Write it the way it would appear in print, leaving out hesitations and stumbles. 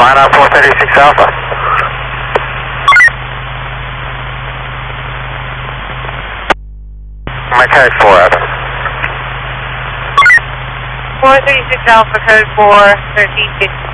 line up 436 Alpha. My code 4, over. 436 Alpha, code 4, 1350.